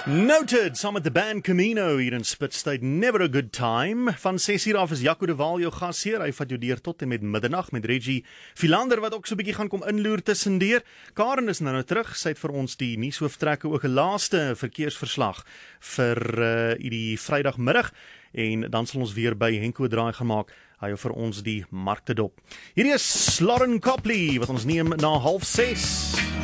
Noted, saam met the band Camino hier in Spitstyd, never a good time. Van 6 uur af is Jaco de Waal jou gasheer. Hy vat jou deur tot en met middernacht met Reggie Philander wat ook so 'n bietjie gaan kom inloer tussendeur. Karen is nou terug. Sy het vir ons die nuushooftrekke ook 'n laaste verkeersverslag vir die Vrydagmiddag en dan sal ons weer by Henko draai gaan maak. Hy hou vir ons die markte dop. Hierdie is Lauren Copley wat ons neem na 5:30.